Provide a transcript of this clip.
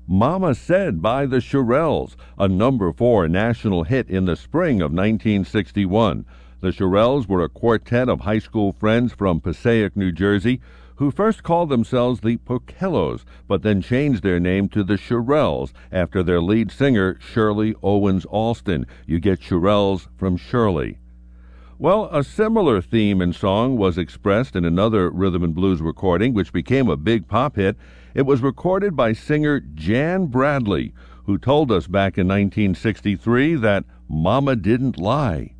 Mama Said by the Shirelles, a #4 national hit in the spring of 1961. The Shirelles were a quartet of high school friends from Passaic, New Jersey, who first called themselves the Pokellos, but then changed their name to the Shirelles after their lead singer, Shirley Owens Alston. You get Shirelles from Shirley. Well, a similar theme and song was expressed in another rhythm and blues recording, which became a big pop hit. It was recorded by singer Jan Bradley, who told us back in 1963 that Mama Didn't Lie.